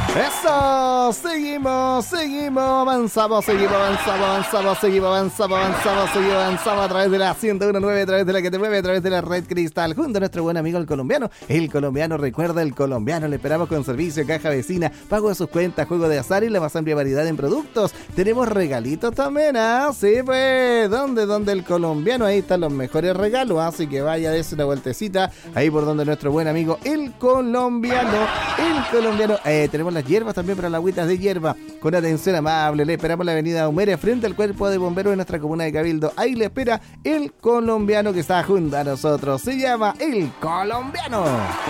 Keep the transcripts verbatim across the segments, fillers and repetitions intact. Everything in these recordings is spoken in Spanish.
Eso, seguimos, seguimos, avanzamos, seguimos, avanzamos, avanzamos, seguimos, avanzamos, avanzamos, seguimos, avanzamos a través de la ciento uno punto nueve, a través de la que te mueve, a través de la Red Cristal, junto a nuestro buen amigo el colombiano. El colombiano, recuerda, el colombiano, le esperamos con servicio, caja vecina, pago de sus cuentas, juego de azar y la más amplia variedad en productos. Tenemos regalitos también, ¿ah? Sí, pues, ¿dónde? ¿Dónde el colombiano? Ahí están los mejores regalos, así que vaya, dése una vueltecita, ahí por donde nuestro buen amigo el colombiano, el colombiano, eh, tenemos las hierbas también para las agüitas de hierba, con atención amable, le esperamos en la avenida Humere, frente al cuerpo de bomberos de nuestra comuna de Cabildo, ahí le espera el colombiano que está junto a nosotros, se llama el colombiano.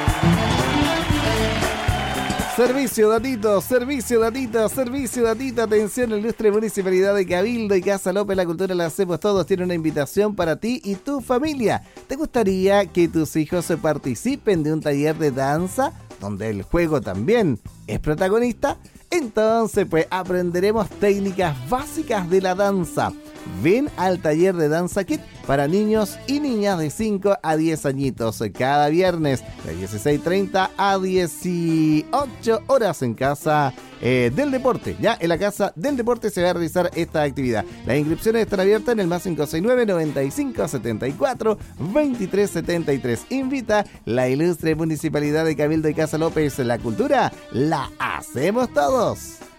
Servicio datito, servicio datito, servicio datito, atención, ilustre Municipalidad de Cabildo y Casa López, la cultura la hacemos todos, tiene una invitación para ti y tu familia. ¿Te gustaría que tus hijos se participen de un taller de danza, donde el juego también es protagonista? Entonces, pues, aprenderemos técnicas básicas de la danza. Ven al taller de Danza Kit para niños y niñas de cinco a diez añitos, cada viernes de dieciséis treinta a dieciocho horas en Casa eh, del Deporte. Ya en la Casa del Deporte se va a realizar esta actividad. Las inscripciones están abiertas en el más cinco seis nueve, noventa y cinco, setenta y cuatro, veintitrés setenta y tres. Invita la ilustre Municipalidad de Cabildo y Casa López. La cultura la hacemos todos.